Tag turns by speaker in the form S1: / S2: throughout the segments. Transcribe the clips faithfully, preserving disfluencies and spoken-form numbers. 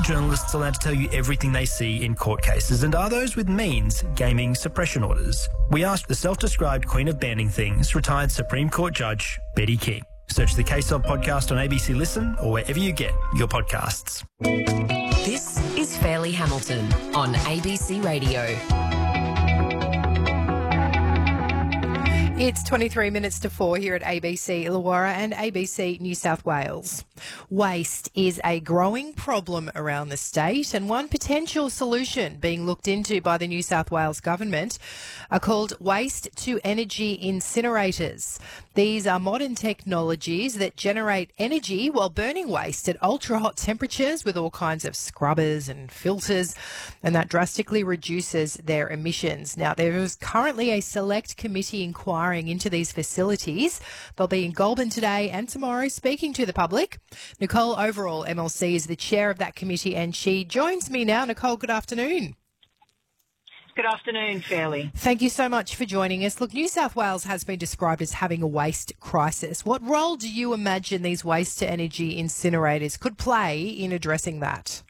S1: journalists allowed to tell you everything they see in court cases, and are those with means gaming suppression orders? We asked the self-described queen of banning things, retired Supreme Court Judge Betty King. Search the Case Of podcast on A B C Listen or wherever you get your podcasts.
S2: This is Fairleigh Hamilton on A B C Radio.
S3: It's twenty-three minutes to four here at A B C Illawarra and A B C New South Wales. Waste is a growing problem around the state, and one potential solution being looked into by the New South Wales government are called waste-to-energy incinerators. These are modern technologies that generate energy while burning waste at ultra-hot temperatures with all kinds of scrubbers and filters, and that drastically reduces their emissions. Now, there is currently a select committee inquiring into these facilities. They'll be in Goulburn today and tomorrow speaking to the public. Nicole Overall, M L C, is the chair of that committee, and she joins me now. Nicole, good afternoon.
S4: Good afternoon, Fairleigh.
S3: Thank you so much for joining us. Look, New South Wales has been described as having a waste crisis. What role do you imagine these waste-to-energy incinerators could play in addressing that?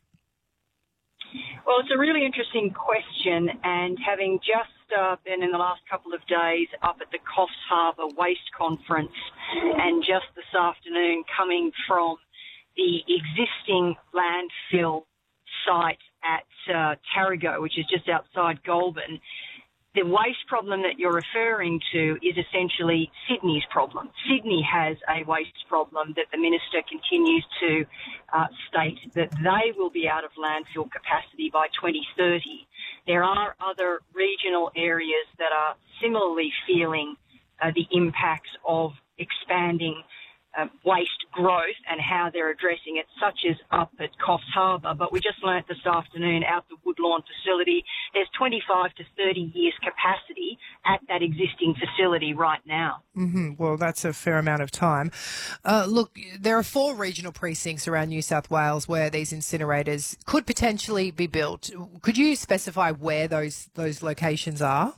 S4: Well, it's a really interesting question, and having just uh, been in the last couple of days up at the Coffs Harbour Waste Conference, and just this afternoon coming from the existing landfill site at uh, Tarrago, which is just outside Goulburn, the waste problem that you're referring to is essentially Sydney's problem. Sydney has a waste problem that the Minister continues to uh, state that they will be out of landfill capacity by twenty thirty. There are other regional areas that are similarly feeling uh, the impacts of expanding Uh, waste growth and how they're addressing it, such as up at Coffs Harbour. But we just learnt this afternoon out the Woodlawn facility, there's twenty-five to thirty years capacity at that existing facility right now.
S3: Mm-hmm. Well, that's a fair amount of time. Uh, look, there are four regional precincts around New South Wales where these incinerators could potentially be built. Could you specify where those those locations are?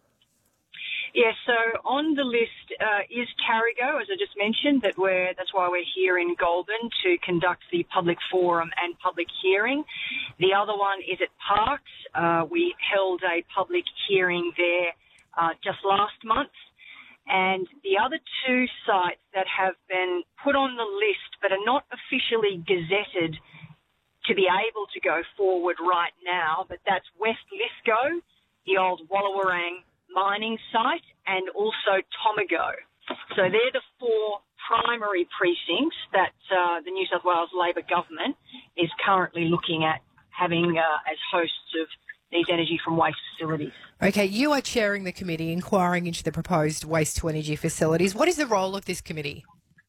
S4: Yes, so on the list uh, is Tarrago, as I just mentioned, that we're, that's why we're here in Goulburn to conduct the public forum and public hearing. The other one is at Parkes. Uh, we held a public hearing there uh, just last month. And the other two sites that have been put on the list but are not officially gazetted to be able to go forward right now, but that's West Lithgow, the old Wallawarang mining site, and also Tomago. So they're the four primary precincts that uh, the New South Wales Labor government is currently looking at having uh, as hosts of these energy from waste facilities.
S3: Okay, you are chairing the committee inquiring into the proposed waste-to-energy facilities. What is the role of this committee?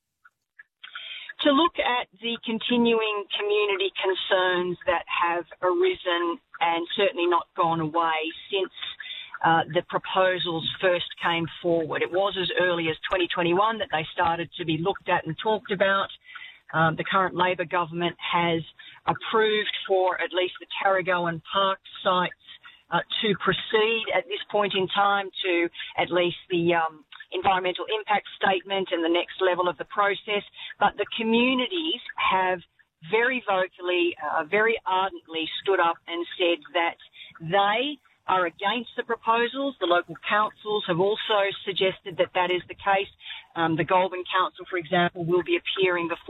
S4: To look at the continuing community concerns that have arisen and certainly not gone away since Uh, the proposals first came forward. It was as early as twenty twenty-one that they started to be looked at and talked about. Um, the current Labor government has approved for at least the Tarrago and Parkes sites uh, to proceed at this point in time to at least the um, environmental impact statement and the next level of the process. But the communities have very vocally, uh, very ardently stood up and said that they are against the proposals. The local councils have also suggested that that is the case. Um, the Goulburn Council, for example, will be appearing before